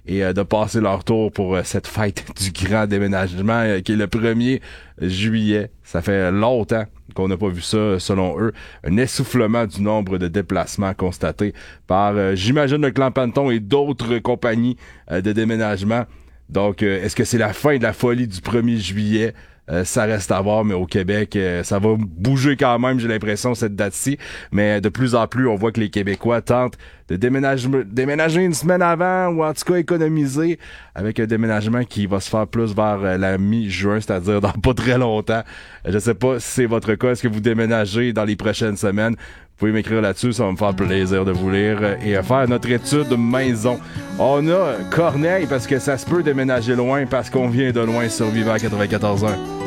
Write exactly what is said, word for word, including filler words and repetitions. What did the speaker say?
et euh, de passer leur tour pour euh, cette fête du grand déménagement euh, qui est le premier juillet. Ça fait longtemps qu'on n'a pas vu ça, selon eux. Un essoufflement du nombre de déplacements constatés par, euh, j'imagine, le Clan Panton et d'autres compagnies euh, de déménagement. Donc, euh, est-ce que c'est la fin de la folie du premier juillet? Euh, ça reste à voir, mais au Québec, euh, ça va bouger quand même, j'ai l'impression, cette date-ci. Mais de plus en plus, on voit que les Québécois tentent de déménager, déménager une semaine avant, ou en tout cas économiser, avec un déménagement qui va se faire plus vers euh, la mi-juin, c'est-à-dire dans pas très longtemps. Je sais pas si c'est votre cas. Est-ce que vous déménagez dans les prochaines semaines? Vous pouvez m'écrire là-dessus, ça va me faire plaisir de vous lire et faire notre étude maison. On a Corneille, parce que ça se peut déménager loin, parce qu'on vient de loin sur Vivant quatre-vingt-quatorze un.